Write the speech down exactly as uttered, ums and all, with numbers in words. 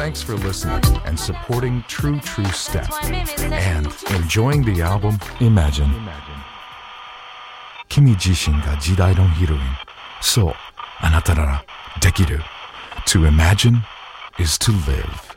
Thanks for listening and supporting True True Step and enjoying the album Imagine. 君自身が時代のヒロイン。そう、あなたならできる。To imagine is to live.